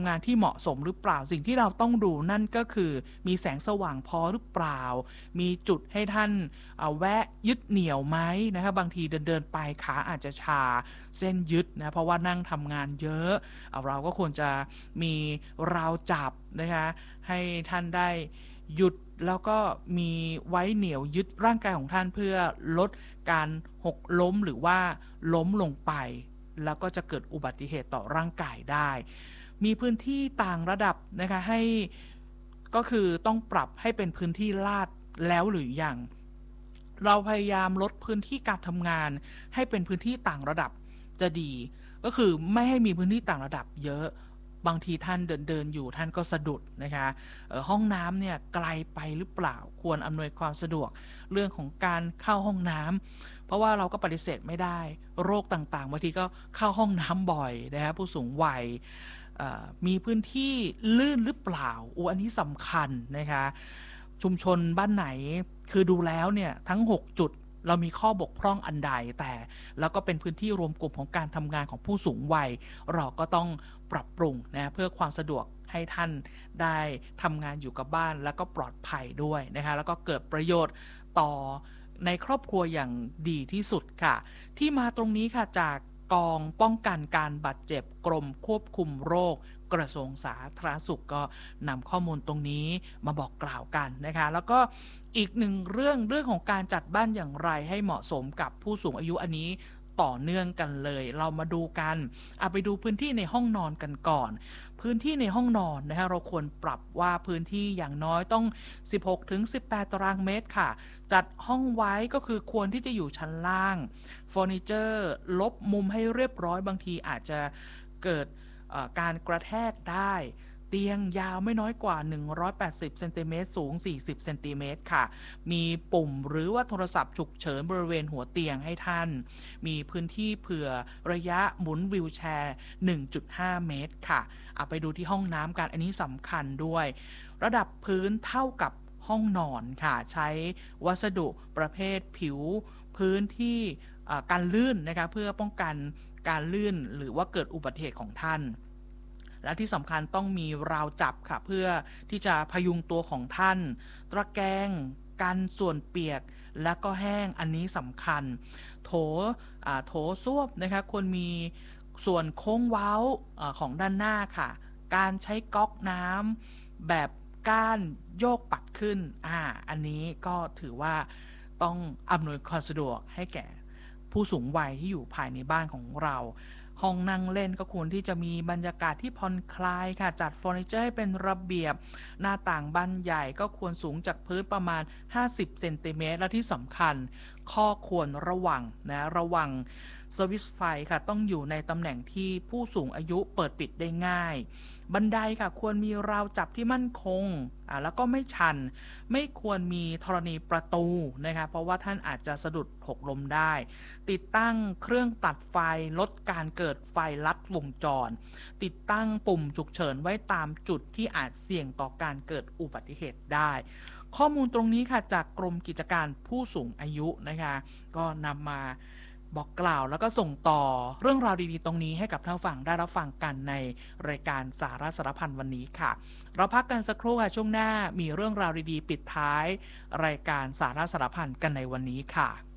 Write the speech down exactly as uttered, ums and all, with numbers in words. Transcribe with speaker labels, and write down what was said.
Speaker 1: ำงานที่เหมาะสมหรือเปล่าสิ่งที่เราต้องดูนั่นก็คือมีแสงสว่างพอหรือเปล่ามีจุดให้ท่านแวะยึดเหนี่ยวไหมนะคะบางทีเดินๆไปขาอาจจะชาเส้นยึดนะเพราะว่านั่งทำงานเยอะเราก็ควรจะมีราวจับนะคะให้ท่านได้หยุดแล้วก็มีไว้เหนี่ยวยึดร่างกายของท่านเพื่อลดการหกล้มหรือว่าล้มลงไปแล้วก็จะเกิดอุบัติเหตุต่อร่างกายได้มีพื้นที่ต่างระดับนะคะให้ก็คือต้องปรับให้เป็นพื้นที่ลาดแล้วหรือยังเราพยายามลดพื้นที่การทำงานให้เป็นพื้นที่ต่างระดับจะดีก็คือไม่ให้มีพื้นที่ต่างระดับเยอะบางทีท่านเดินเดินอยู่ท่านก็สะดุดนะคะห้องน้ำเนี่ยไกลไปหรือเปล่าควรอำนวยความสะดวกเรื่องของการเข้าห้องน้ำเพราะว่าเราก็ปฏิเสธไม่ได้โรคต่างๆบางทีก็เข้าห้องน้ำบ่อยนะคะผู้สูงวัยมีพื้นที่ลื่นหรือเปล่าอูอันนี้สำคัญนะคะชุมชนบ้านไหนคือดูแล้วเนี่ยทั้งหกจุดเรามีข้อบกพร่องอันใดแต่แล้วก็เป็นพื้นที่รวมกลุ่มของการทำงานของผู้สูงวัยเราก็ต้องปรับปรุงนะเพื่อความสะดวกให้ท่านได้ทำงานอยู่กับบ้านแล้วก็ปลอดภัยด้วยนะคะแล้วก็เกิดประโยชน์ต่อในครอบครัวอย่างดีที่สุดค่ะที่มาตรงนี้ค่ะจากกองป้องกันการบาดเจ็บกรมควบคุมโรคกระทรวงสาธารณสุขก็นำข้อมูลตรงนี้มาบอกกล่าวกันนะคะแล้วก็อีกหนึ่งเรื่องเรื่องของการจัดบ้านอย่างไรให้เหมาะสมกับผู้สูงอายุอันนี้ต่อเนื่องกันเลยเรามาดูกันเอาไปดูพื้นที่ในห้องนอนกันก่อนพื้นที่ในห้องนอนนะคะเราควรปรับว่าพื้นที่อย่างน้อยต้อง สิบหกถึงสิบแปด ตารางเมตรค่ะจัดห้องไว้ก็คือควรที่จะอยู่ชั้นล่างเฟอร์นิเจอร์ลบมุมให้เรียบร้อยบางทีอาจจะเกิดการกระแทกได้เตียงยาวไม่น้อยกว่าหนึ่งร้อยแปดสิบเซนติเมตรสูงสี่สิบเซนติเมตรค่ะมีปุ่มหรือว่าโทรศัพท์ฉุกเฉินบริเวณหัวเตียงให้ท่านมีพื้นที่เผื่อระยะหมุนวีลแชร์ หนึ่งจุดห้า เมตรค่ะเอาไปดูที่ห้องน้ำกันอันนี้สำคัญด้วยระดับพื้นเท่ากับห้องนอนค่ะใช้วัสดุประเภทผิวพื้นที่การลื่นนะคะเพื่อป้องกันการลื่นหรือว่าเกิดอุบัติเหตุของท่านและที่สำคัญต้องมีราวจับค่ะเพื่อที่จะพยุงตัวของท่านตะแกรงกันส่วนเปียกและก็แห้งอันนี้สำคัญโถโถส้วมนะคะควรมีส่วนโค้งเว้าของด้านหน้าค่ะการใช้ก๊อกน้ำแบบก้านโยกปัดขึ้นอ่าอันนี้ก็ถือว่าต้องอำนวยความสะดวกให้แก่ผู้สูงวัยที่อยู่ภายในบ้านของเราห้องนั่งเล่นก็ควรที่จะมีบรรยากาศที่ผ่อนคลายค่ะจัดเฟอร์นิเจอร์ให้เป็นระเบียบหน้าต่างบานใหญ่ก็ควรสูงจากพื้นประมาณห้าสิบเซนติเมตรและที่สำคัญข้อควรระวังนะระวังสวิตช์ไฟค่ะต้องอยู่ในตำแหน่งที่ผู้สูงอายุเปิดปิดได้ง่ายบันไดค่ะควรมีราวจับที่มั่นคงอ่าแล้วก็ไม่ชันไม่ควรมีธรณีประตูนะคะเพราะว่าท่านอาจจะสะดุดหกล้มได้ติดตั้งเครื่องตัดไฟลดการเกิดไฟลัดวงจรติดตั้งปุ่มฉุกเฉินไว้ตามจุดที่อาจเสี่ยงต่อการเกิดอุบัติเหตุได้ข้อมูลตรงนี้ค่ะจากกรมกิจการผู้สูงอายุนะคะก็นำมาบอกกล่าวแล้วก็ส่งต่อเรื่องราวดีๆตรงนี้ให้กับท่านฟังได้รับฟังกันในรายการสาระสารพันวันนี้ค่ะเราพักกันสักครู่ค่ะช่วงหน้ามีเรื่องราวดีๆปิดท้ายรายการสาระสารพันกันในวันนี้ค่ะ